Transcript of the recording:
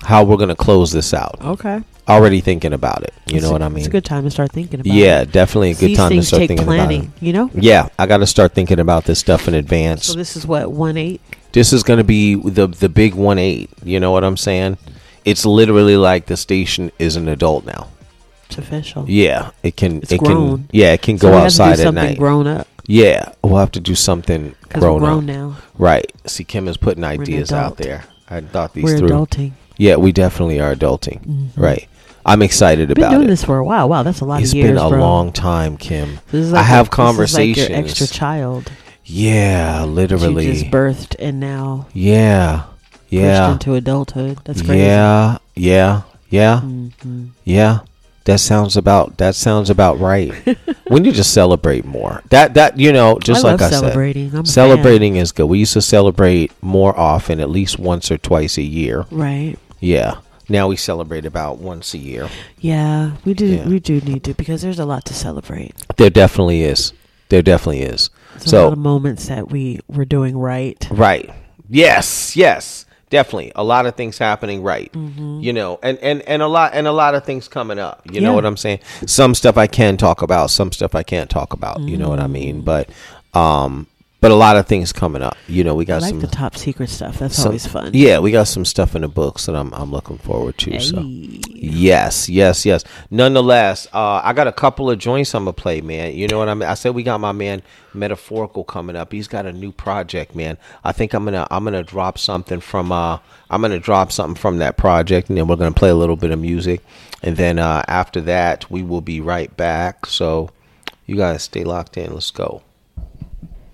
how we're gonna close this out. Okay. Already thinking about it. You know what I mean? It's a good time to start thinking about it. Yeah, definitely a good time to start thinking planning, about it. You know? Yeah, I got to start thinking about this stuff in advance. So this is what 1/8. This is going to be the big 1/8. You know what I'm saying? It's literally like the station is an adult now. It's official. Yeah, it can. It's grown. It can So go we have to do outside at something night. grown up. Yeah, we'll have to do something Because grown we're up. grown now. Right. See, Kim is putting an ideas out adult. there. I thought these We're through. adulting. Yeah, we definitely are adulting. Mhm. Right. I'm excited Been about doing it. this for a while. Wow, that's a lot It's of years, been a bro. long time, Kim. This is I have This is conversations. like your extra child. Yeah, that literally. You just birthed and now Yeah. pushed Yeah. into adulthood. That's crazy. Yeah. Yeah. Yeah. Mhm. Yeah. That sounds about right. We need to celebrate more. That you know, just I like love I celebrating. I'm a said, celebrating is good. We used to celebrate more often, at least once or twice a year. fan. Right. Yeah. Now we celebrate about once a year. Yeah, we do. Yeah. We do need to, because there's a lot to celebrate. There definitely is. There definitely is. There's a So lot of moments that we're doing right. right. Yes. Yes. Definitely. A lot of things happening right. Mm-hmm. You know, and a lot of things coming up. You know Yeah. what I'm saying? Some stuff I can talk about, some stuff I can't talk about. You know what I mean? But a lot of things coming up. You know, we I got like some the top secret stuff. That's some- always fun. Yeah, we got some stuff in the books that I'm looking forward to. So Hey. yes. Nonetheless, I got a couple of joints I'm gonna play, man. You know what I mean? I said we got my man Metaphorical coming up. He's got a new project, man. I think I'm gonna drop something from that project, and then we're gonna play a little bit of music, and then after that we will be right back. So you guys stay locked in. Let's go.